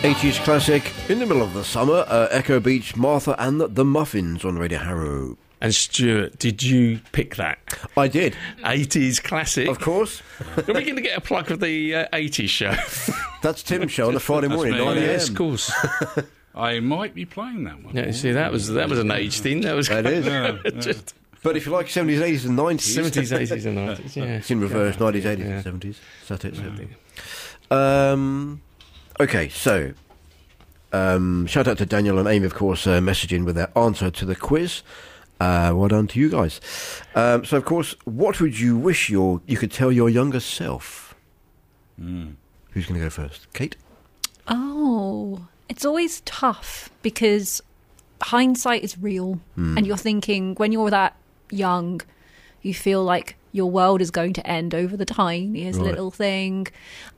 80s classic in the middle of the summer. Echo Beach, Martha and the Muffins on Radio Harrow. And Stuart, did you pick that? I did. 80s classic. Of course. Are we going to get a plug of the 80s show? That's Tim's show on a Friday morning, 9 a.m. Yes, of course. I might be playing that one. Yeah, see, that was an age thing. That is. Just, but if you like 70s, 80s and 90s... 70s, 80s and 90s, yeah. It's in reverse, 90s, 80s and 70s. Is that it? Okay, so... shout out to Daniel and Amy, of course, messaging with their answer to the quiz. Well done to you guys. So, of course, what would you wish you could tell your younger self? Who's going to go first? Kate? Oh, it's always tough because hindsight is real. And you're thinking, when you're that young, you feel like your world is going to end over the tiniest little thing.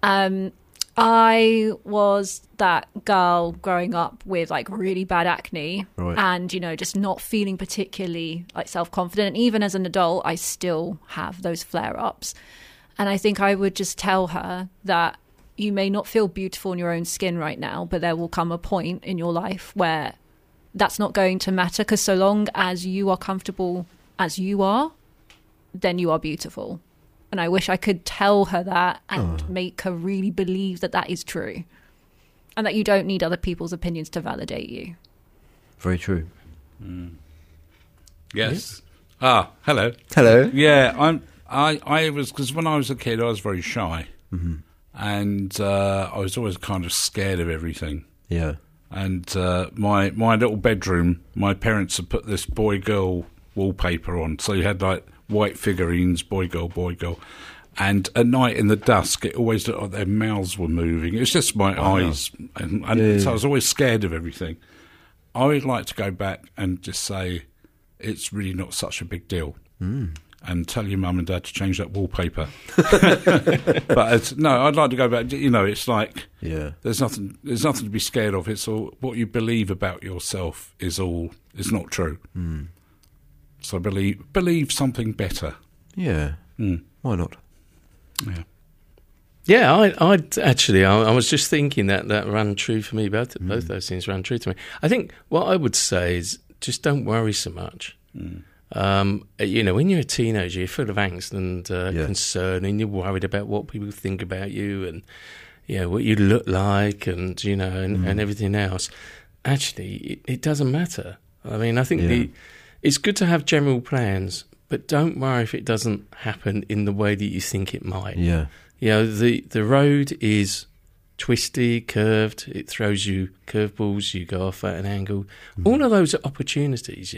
I was that girl growing up with like really bad acne and, you know, just not feeling particularly like self-confident. And even as an adult, I still have those flare-ups. And I think I would just tell her that you may not feel beautiful in your own skin right now, but there will come a point in your life where that's not going to matter, because so long as you are comfortable as you are, then you are beautiful. And I wish I could tell her that and make her really believe that that is true. And that you don't need other people's opinions to validate you. Very true. Yes. Ah, hello. Hello. Yeah, I was, because when I was a kid, I was very shy. And I was always kind of scared of everything. Yeah. And my little bedroom, my parents had put this boy-girl wallpaper on. So you had like white figurines, boy, girl, and at night in the dusk it always looked like their mouths were moving. It was just my eyes, and so I was always scared of everything. I would like to go back and just say it's really not such a big deal, and tell your mum and dad to change that wallpaper. But no, I'd like to go back. You know, it's like there's nothing to be scared of. It's all what you believe about yourself is not true. So believe something better. Yeah. Why not? Yeah. Yeah, I was just thinking that ran true for me. Both those things ran true to me. I think what I would say is just don't worry so much. You know, when you're a teenager, you're full of angst and concern, and you're worried about what people think about you and what you look like, and and everything else. Actually, it doesn't matter. I mean, I think it's good to have general plans, but don't worry if it doesn't happen in the way that you think it might. Yeah. The road is twisty, curved. It throws you curveballs. You go off at an angle. All of those are opportunities,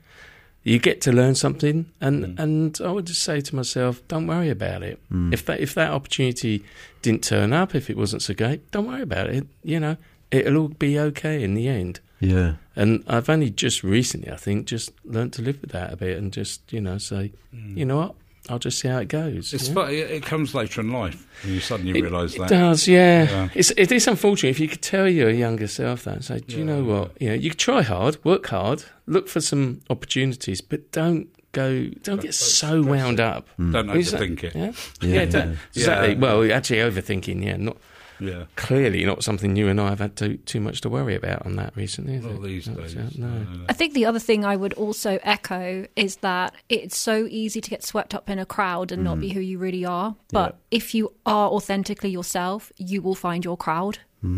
You get to learn something, and I would just say to myself, don't worry about it. If that opportunity didn't turn up, if it wasn't so great, don't worry about it. It'll all be okay in the end. Yeah. And I've only just recently, I think, just learnt to live with that a bit and just, say, you know what, I'll just see how it goes. It's funny, it comes later in life when you suddenly realise that. It does, yeah. It is unfortunate. If you could tell your younger self that and say, do you know what, you could try hard, work hard, look for some opportunities, but don't get so wound up. Don't overthink it. Yeah, exactly. Well, actually overthinking, clearly not something you and I have had too much to worry about on that recently. Not these days. No. I think the other thing I would also echo is that it's so easy to get swept up in a crowd and not be who you really are. But if you are authentically yourself, you will find your crowd.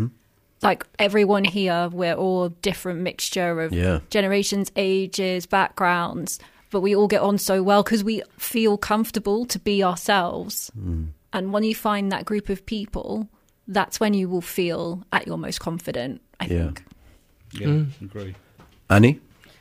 Like everyone here, we're all different mixture of generations, ages, backgrounds, but we all get on so well because we feel comfortable to be ourselves. And when you find that group of people, that's when you will feel at your most confident, I think. Yeah, agree. Annie?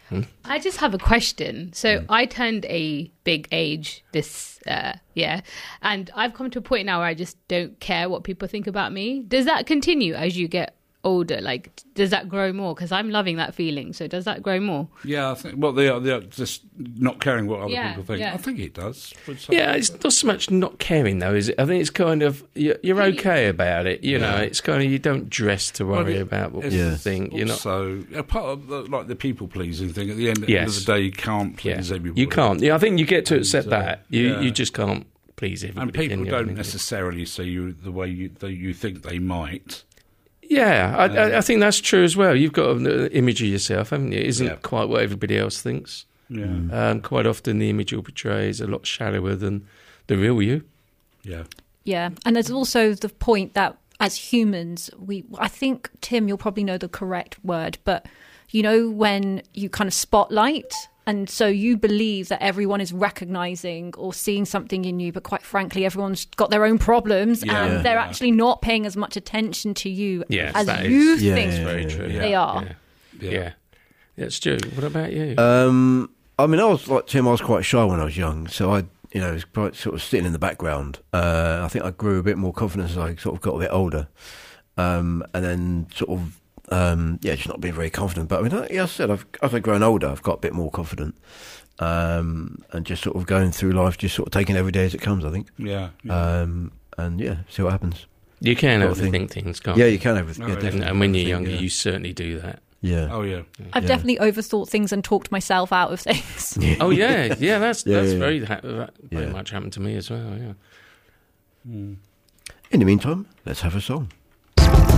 I just have a question. So I turned a big age this year, and I've come to a point now where I just don't care what people think about me. Does that continue as you get older? Like, does that grow more? Because I'm loving that feeling. So does that grow more? Yeah, I think, they are just not caring what other people think. Yeah. I think it does. Yeah, it's not so much not caring, though, is it? I think it's kind of, you're okay about it. It's kind of, you don't dress to worry about what people think. Also, part of the people-pleasing thing, at the end of the day, you can't please everybody. You can't. Yeah, I think you get to accept that. You just can't please everybody. And people don't necessarily see you the way you think they might. I think that's true as well. You've got an image of yourself, haven't you? It isn't quite what everybody else thinks. Yeah. Quite often the image you'll portray is a lot shallower than the real you. Yeah. Yeah, and there's also the point that as humans, I think, Tim, you'll probably know the correct word, but you know when you kind of spotlight, and so you believe that everyone is recognizing or seeing something in you, but quite frankly, everyone's got their own problems and they're actually not paying as much attention to you as you think very true. they are. Yeah. That's true. What about you? I mean, I was like Tim, I was quite shy when I was young, so I was quite sort of sitting in the background. I think I grew a bit more confidence as I sort of got a bit older. And then sort of, just not being very confident. But I mean, I said, as I've grown older, I've got a bit more confident. And just sort of going through life, just sort of taking every day as it comes, I think. Yeah. And see what happens. You can overthink things, can't you? you? Yeah, you can overthink. And when you're younger, you certainly do that. Yeah. Oh, yeah. I've definitely overthought things and talked myself out of things. Oh, yeah. Yeah, that's very much happened to me as well, yeah. In the meantime, let's have a song.